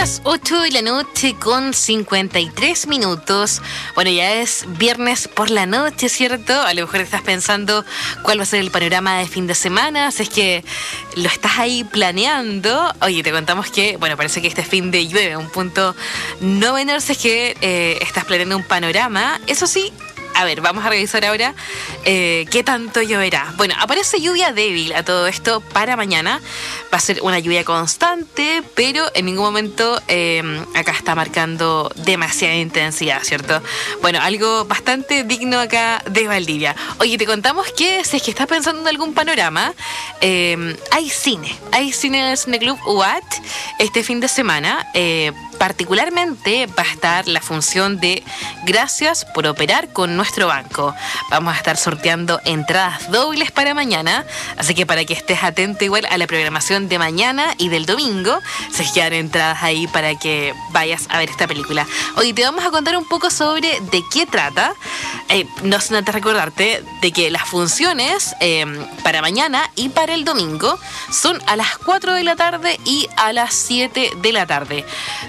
las 8 de la noche con 53 minutos. Bueno, ya es viernes por la noche, ¿cierto? A lo mejor estás pensando cuál va a ser el panorama de fin de semana, si es que lo estás ahí planeando. Oye, te contamos que, bueno, parece que este fin de llueve, un punto no menor si es que estás planeando un panorama. Eso sí, a ver, vamos a revisar ahora qué tanto lloverá. Bueno, aparece lluvia débil a todo esto para mañana. Va a ser una lluvia constante, pero en ningún momento acá está marcando demasiada intensidad, ¿cierto? Bueno, algo bastante digno acá de Valdivia. Oye, te contamos que si es que estás pensando en algún panorama, hay cine en el Cineclub UAT este fin de semana. Particularmente va a estar la función de Gracias por operar con nuestro banco. Vamos a estar sorteando entradas dobles para mañana, así que para que estés atento igual a la programación de mañana y del domingo, se quedan entradas ahí para que vayas a ver esta película. Hoy te vamos a contar un poco sobre de qué trata. No sin antes recordarte de que las funciones para mañana y para el domingo son a las 4 de la tarde y a las 7 de la tarde.